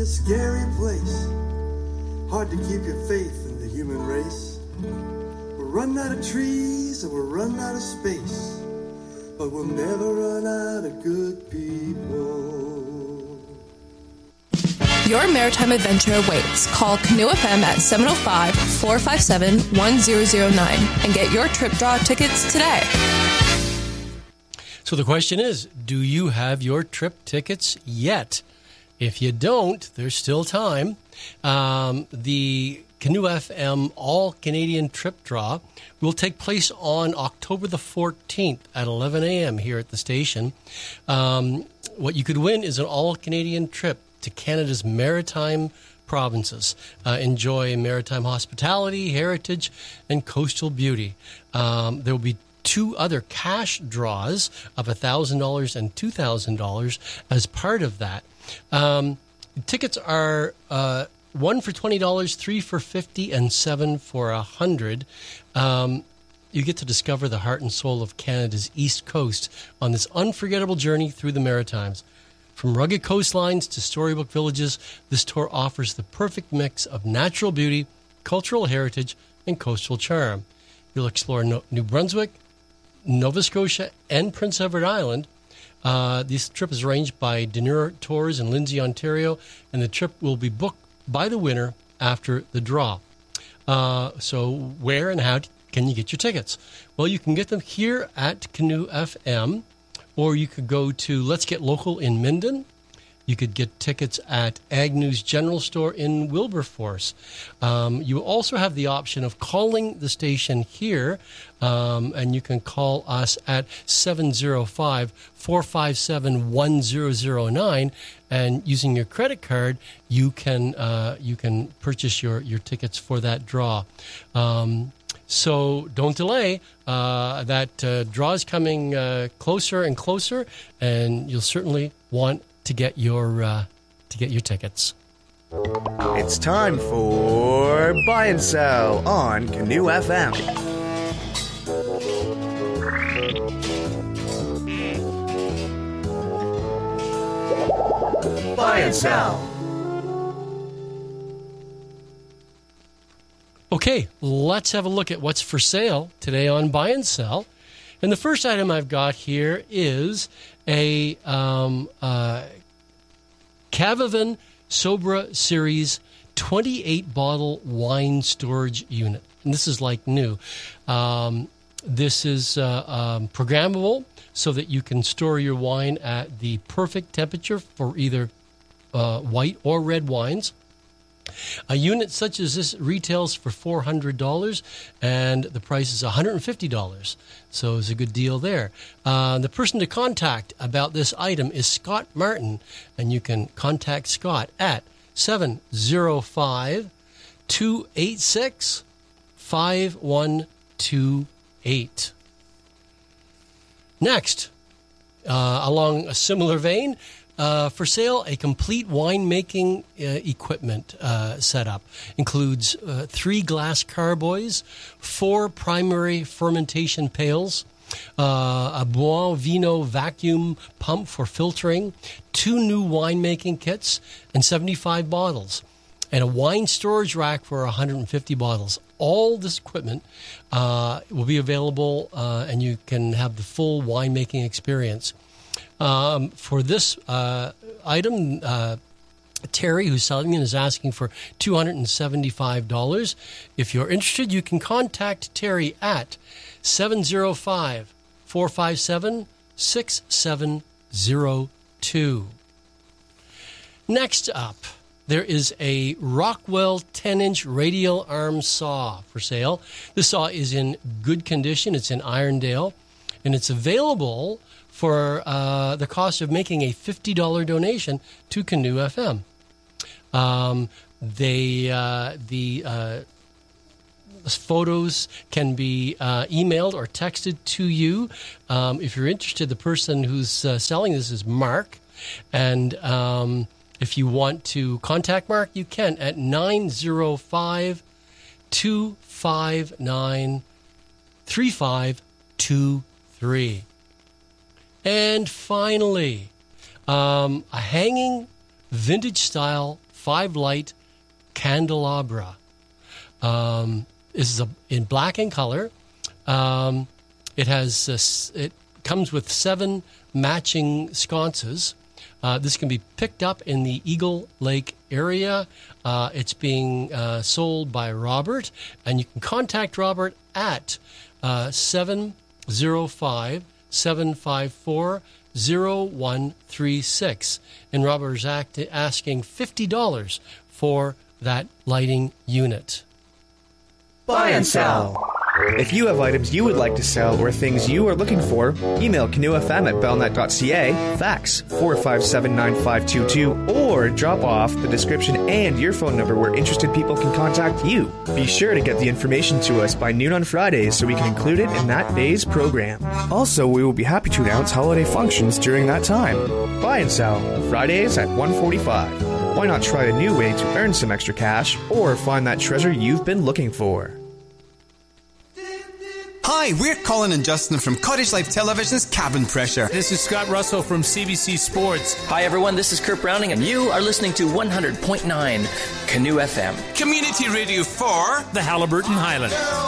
scary place. Hard to keep your faith in the human race. We're running out of trees and we're running out of space, but we'll never run out of good people. Your maritime adventure awaits. Call Canoe FM at 705-457-1009 and get your trip draw tickets today. So the question is, do you have your trip tickets yet? If you don't, there's still time. The Canoe FM All-Canadian Trip Draw will take place on October the 14th at 11 a.m. here at the station. What you could win is an all-Canadian trip to Canada's maritime provinces. Enjoy maritime hospitality, heritage, and coastal beauty. There will be two other cash draws of $1,000 and $2,000 as part of that. Tickets are one for $20, three for $50, and seven for $100. You get to discover the heart and soul of Canada's East Coast on this unforgettable journey through the Maritimes. From rugged coastlines to storybook villages, this tour offers the perfect mix of natural beauty, cultural heritage, and coastal charm. You'll explore New Brunswick, Nova Scotia, and Prince Edward Island. This trip is arranged by Deneur Tours in Lindsay, Ontario, and the trip will be booked by the winner after the draw. So where and how can you get your tickets? Well, you can get them here at Canoe FM, or you could go to Let's Get Local in Minden. You could get tickets at Agnew's General Store in Wilberforce. You also have the option of calling the station here, and you can call us at 705-457-1009, and using your credit card, you can purchase your tickets for that draw. So don't delay. That draw is coming closer and closer, and you'll certainly want to get your tickets. It's time for Buy and Sell on Canoe FM. Buy and Sell. Okay, let's have a look at what's for sale today on Buy and Sell. And the first item I've got here is a Cavavan Sobra Series 28-bottle wine storage unit. And this is like new. This is programmable so that you can store your wine at the perfect temperature for either white or red wines. A unit such as this retails for $400, and the price is $150. So it's a good deal there. The person to contact about this item is Scott Martin, and you can contact Scott at 705-286-5128. Next, along a similar vein, for sale, a complete winemaking equipment setup. Includes 3 glass carboys, 4 primary fermentation pails, a Buon Vino vacuum pump for filtering, 2 new winemaking kits, and 75 bottles, and a wine storage rack for 150 bottles. All this equipment will be available, and you can have the full winemaking experience. For this item, Terry, who's selling it, is asking for $275. If you're interested, you can contact Terry at 705-457-6702. Next up, there is a Rockwell 10-inch radial arm saw for sale. The saw is in good condition. It's in Irondale, and it's available for the cost of making a $50 donation to Canoe FM. The photos can be emailed or texted to you. If you're interested, the person who's selling this is Mark. And if you want to contact Mark, you can at 905-259-3523. And finally, a hanging vintage-style 5-light candelabra. This is in black in color. It comes with 7 matching sconces. This can be picked up in the Eagle Lake area. It's being sold by Robert, and you can contact Robert at 705-754-0136. And Robert is asking $50 for that lighting unit. Buy and sell. If you have items you would like to sell or things you are looking for, email canoefm@bellnet.ca, fax 4579522, or drop off the description and your phone number where interested people can contact you. Be sure to get the information to us by noon on Fridays so we can include it in that day's program. Also, we will be happy to announce holiday functions during that time. Buy and sell, Fridays at 1:45. Why not try a new way to earn some extra cash or find that treasure you've been looking for? Hi, we're Colin and Justin from Cottage Life Television's Cabin Pressure. This is Scott Russell from CBC Sports. Hi, everyone. This is Kurt Browning, and you are listening to 100.9 Canoe FM. Community radio for the Halliburton Highlands.